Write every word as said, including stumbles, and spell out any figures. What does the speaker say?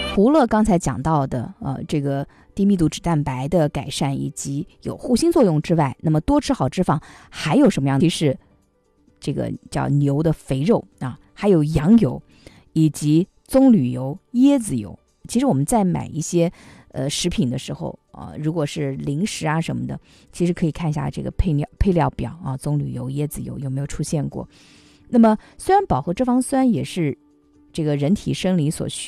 除了刚才讲到的呃这个低密度脂蛋白的改善以及有护心作用之外，那么多吃好脂肪还有什么样的？是这个叫牛的肥肉啊，还有羊油以及棕榈油、椰子油。其实我们在买一些呃食品的时候啊、呃，如果是零食啊什么的，其实可以看一下这个配料配料表啊，棕榈油、椰子油有没有出现过。那么虽然饱和脂肪酸也是这个人体生理所需